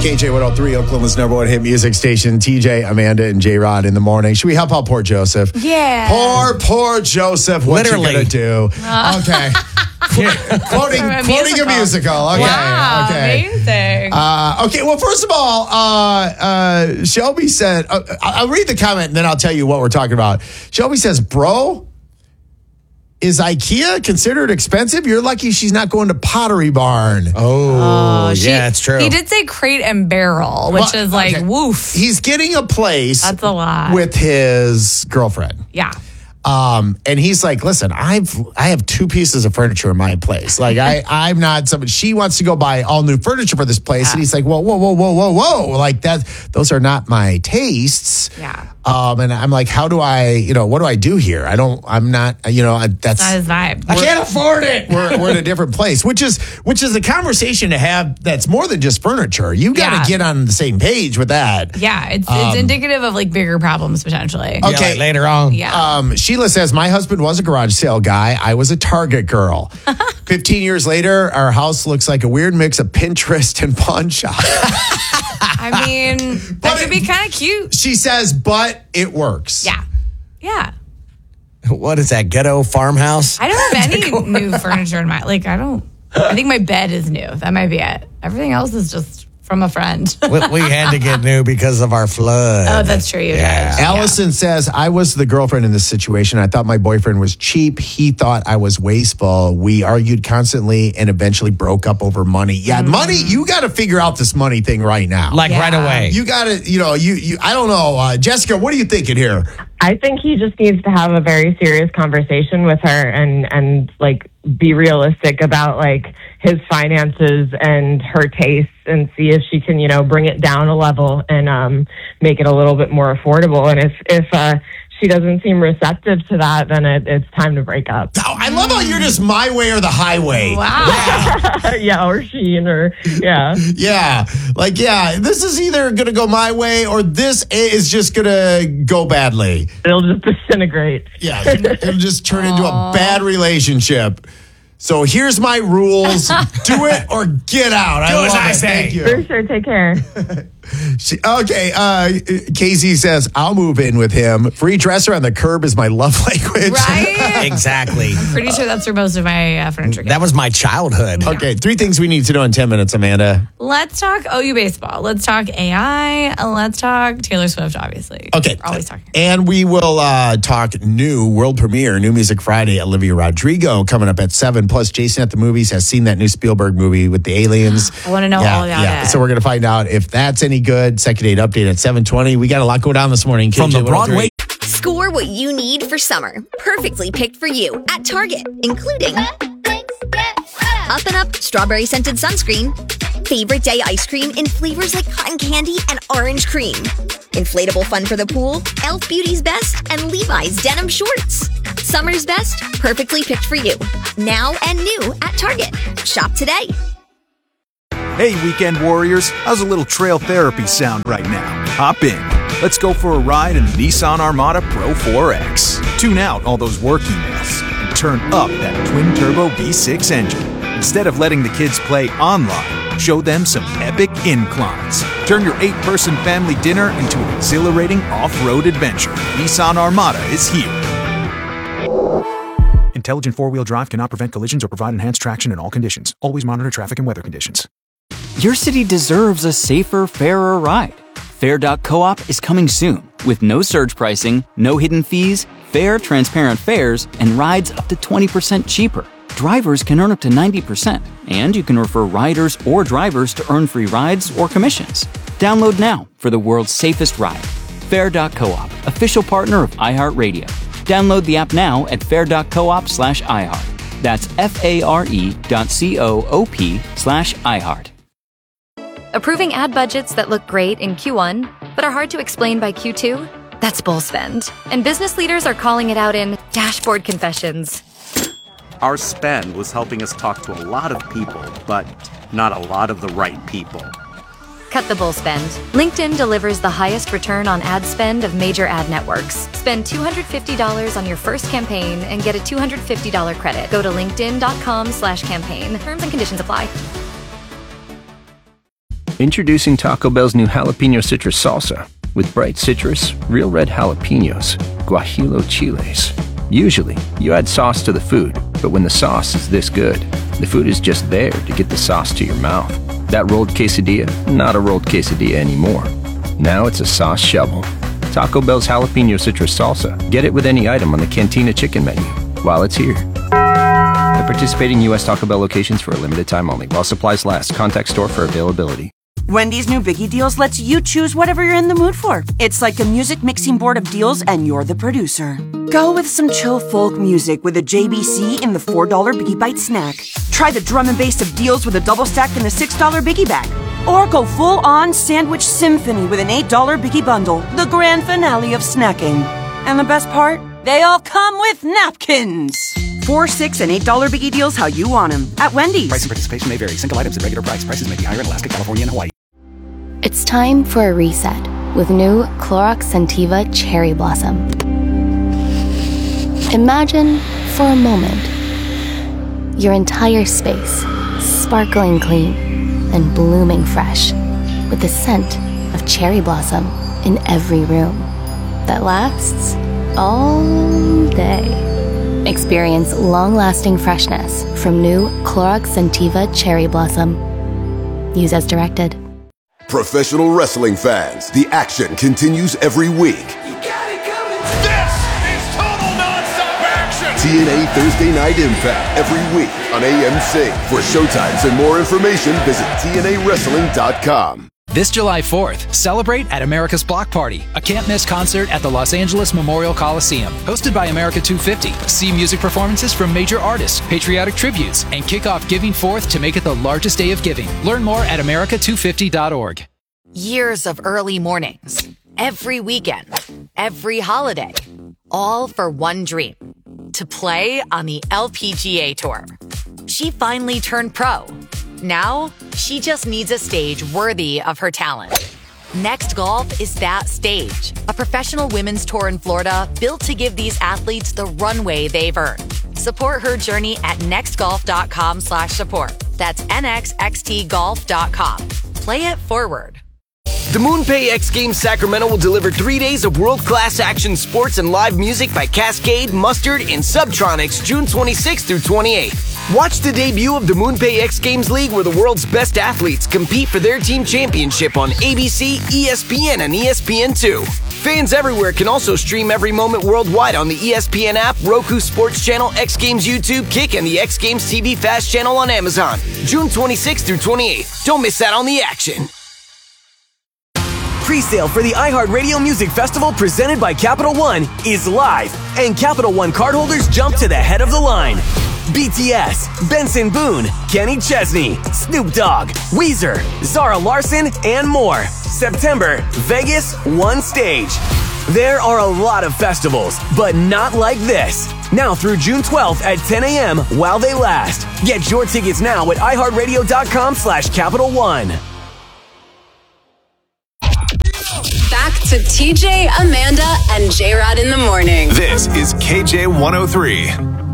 KJ 103, Oklahoma's number one hit music station. TJ, Amanda, and J-Rod in the morning. Should we help out poor Joseph? Yeah. Poor Joseph. What you going to do? Okay. Quoting a musical. Okay. Wow, okay. amazing. Okay, well, first of all, Shelby said, I'll read the comment and then I'll tell you what we're talking about. Shelby says, bro, is IKEA considered expensive? You're lucky she's not going to Pottery Barn. Yeah, it's true. He did say Crate and Barrel, which is like, woof. He's getting a place. That's a lot. With his girlfriend. Yeah. And he's like, listen, I have two pieces of furniture in my place. Like I'm not somebody, she wants to go buy all new furniture for this place. And he's like, whoa. Like those are not my tastes. Yeah. And I'm like, how do I, what do I do here? that's not his vibe. I can't afford it. We're in a different place, which is a conversation to have that's more than just furniture. You got to get on the same page with that. Yeah. It's indicative of like bigger problems potentially. Okay. Yeah, like later on. Yeah. Sheila says, my husband was a garage sale guy. I was a Target girl. 15 years later, our house looks like a weird mix of Pinterest and pawn shop. I mean, that could be kind of cute. She says, but it works. Yeah. Yeah. What is that, ghetto farmhouse? I don't have any new furniture in my, I think my bed is new. That might be it. Everything else is just from a friend. We had to get new because of our flood. Oh, that's true, you guys. Allison says, I was the girlfriend in this situation. I thought my boyfriend was cheap. He thought I was wasteful. We argued constantly and eventually broke up over money. Yeah, money, you got to figure out this money thing right now. Right away. You got to, I don't know. Jessica, what are you thinking here? I think he just needs to have a very serious conversation with her and be realistic about his finances and her tastes and see if she can, bring it down a level and make it a little bit more affordable. And if she doesn't seem receptive to that, then it's time to break up. Oh, I love how you're just my way or the highway. Wow. Yeah, or Shein or, yeah. Yeah. This is either going to go my way or this is just going to go badly. It'll just disintegrate. Yeah, it'll just turn into a bad relationship. So here's my rules. Do it or get out. Do as I say. Thank you. For sure, take care. Casey says, I'll move in with him. Free dresser on the curb is my love language. Right? Exactly. I'm pretty sure that's where most of my furniture gets. That was my childhood. Okay, 3 things we need to know in 10 minutes, Amanda. Let's talk OU baseball. Let's talk AI. And let's talk Taylor Swift, obviously. Okay. We're always talking. And we will talk new world premiere, New Music Friday, Olivia Rodrigo coming up at 7. Plus, Jason at the Movies has seen that new Spielberg movie with the aliens. I want to know all about it. So we're going to find out if that's any good. Second date update at 7:20. We got a lot going on this morning. From the Broadway. Score what you need for summer. Perfectly picked for you at Target, including Up and Up strawberry scented sunscreen, favorite day ice cream in flavors like cotton candy and orange cream, inflatable fun for the pool, Elf Beauty's Best, and Levi's denim shorts. Summer's best, perfectly picked for you. Now and new at Target. Shop today. Hey, weekend warriors, how's a little trail therapy sound right now? Hop in. Let's go for a ride in the Nissan Armada Pro 4X. Tune out all those work emails and turn up that twin-turbo V6 engine. Instead of letting the kids play online, show them some epic inclines. Turn your 8-person family dinner into an exhilarating off-road adventure. Nissan Armada is here. Intelligent four-wheel drive cannot prevent collisions or provide enhanced traction in all conditions. Always monitor traffic and weather conditions. Your city deserves a safer, fairer ride. Fair.coop is coming soon with no surge pricing, no hidden fees, fair, transparent fares, and rides up to 20% cheaper. Drivers can earn up to 90%, and you can refer riders or drivers to earn free rides or commissions. Download now for the world's safest ride. Fair.coop, official partner of iHeartRadio. Download the app now at fair.coop/iHeart. That's FARE.coop/iHeart. Approving ad budgets that look great in Q1, but are hard to explain by Q2? That's bull spend. And business leaders are calling it out in dashboard confessions. Our spend was helping us talk to a lot of people, but not a lot of the right people. Cut the bull spend. LinkedIn delivers the highest return on ad spend of major ad networks. Spend $250 on your first campaign and get a $250 credit. Go to linkedin.com/campaign. Terms and conditions apply. Introducing Taco Bell's new jalapeno citrus salsa with bright citrus, real red jalapenos, guajillo chiles. Usually, you add sauce to the food, but when the sauce is this good, the food is just there to get the sauce to your mouth. That rolled quesadilla, not a rolled quesadilla anymore. Now it's a sauce shovel. Taco Bell's jalapeno citrus salsa. Get it with any item on the Cantina chicken menu while it's here. At participating U.S. Taco Bell locations for a limited time only. While supplies last. Contact store for availability. Wendy's new Biggie Deals lets you choose whatever you're in the mood for. It's like a music mixing board of deals, and you're the producer. Go with some chill folk music with a JBC in the $4 Biggie Bite snack. Try the drum and bass of deals with a double stack in the $6 Biggie Bag. Or go full-on sandwich symphony with an $8 Biggie Bundle, the grand finale of snacking. And the best part? They all come with napkins. $4, $6, and $8 Biggie Deals how you want them at Wendy's. Price and participation may vary. Single items at regular price. Prices may be higher in Alaska, California, and Hawaii. It's time for a reset with new Clorox Scentiva Cherry Blossom. Imagine, for a moment, your entire space sparkling clean and blooming fresh with the scent of cherry blossom in every room that lasts all day. Experience long-lasting freshness from new Clorox Scentiva Cherry Blossom. Use as directed. Professional wrestling fans, the action continues every week. This is total nonstop action! TNA Thursday Night Impact every week on AMC. For showtimes and more information, visit TNAWrestling.com. This July 4th, celebrate at America's Block Party, a can't-miss concert at the Los Angeles Memorial Coliseum. Hosted by America 250. See music performances from major artists, patriotic tributes, and kick off Giving Forth to make it the largest day of giving. Learn more at America250.org. Years of early mornings, every weekend, every holiday, all for one dream, to play on the LPGA Tour. She finally turned pro. Now, she just needs a stage worthy of her talent. Next Golf is that stage. A professional women's tour in Florida built to give these athletes the runway they've earned. Support her journey at nextgolf.com/support. That's nxxtgolf.com. Play it forward. The MoonPay X Games Sacramento will deliver 3 days of world-class action sports and live music by Cascade, Mustard, and Subtronics June 26th through 28th. Watch the debut of the MoonPay X Games League where the world's best athletes compete for their team championship on ABC, ESPN, and ESPN2. Fans everywhere can also stream every moment worldwide on the ESPN app, Roku Sports Channel, X Games YouTube, Kick, and the X Games TV Fast Channel on Amazon. June 26th through 28th. Don't miss out on the action. Pre-sale for the iHeartRadio Music Festival presented by Capital One is live, and Capital One cardholders jump to the head of the line. BTS, Benson Boone, Kenny Chesney, Snoop Dogg, Weezer, Zara Larsson, and more. September, Vegas, one stage. There are a lot of festivals, but not like this. Now through June 12th at 10 a.m. while they last. Get your tickets now at iHeartRadio.com/Capital One. Back to TJ, Amanda, and J-Rod in the morning. This is KJ 103.